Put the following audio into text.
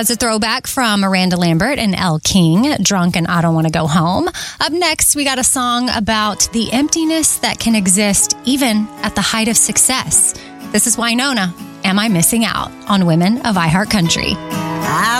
That's a throwback from Miranda Lambert and Elle King, Drunk and I Don't Want to Go Home. Up next, we got a song about the emptiness that can exist even at the height of success. This is Wynonna, Am I Missing Out, on Women of iHeart Country. I